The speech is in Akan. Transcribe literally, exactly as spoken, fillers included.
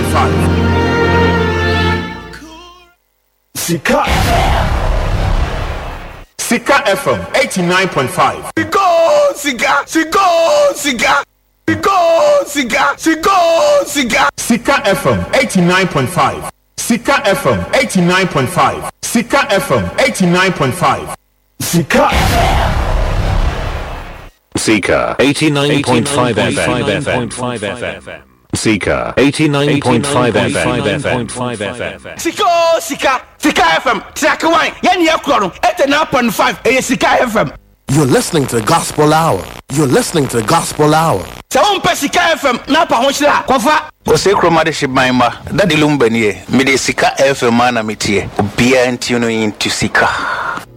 five. Sika Sika F M eighty-nine point five. Siko Sika Siko Sika Siko Sika Siko Sika Sika F M eighty-nine point five. Sika F M eighty-nine point five. Sika F M eighty-nine point five. Sika Sika eighty-nine point five F M. Sika eighty-nine point five F M. Siko Sika Sika F M Sika wine yen yakro eighty-nine point five eh Sika F M. You're listening to the Gospel Hour. You're listening to the Gospel Hour. So on pe Sika F M na pa ho hira kofa o se kroma de shibaima dadi lumbanie me de Sika F M na metie obia ntino into Sika.